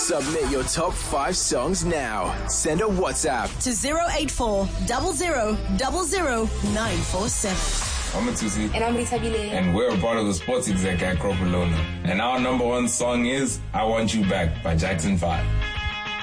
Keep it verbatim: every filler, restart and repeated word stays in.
Submit your top five songs now. Send a WhatsApp to zero eight four zero zero zero zero nine four seven. I'm Matusi. And I'm Rita Bile. And we're a part of the Sports Exec at Kropalona. And our number one song is I Want You Back by Jackson five.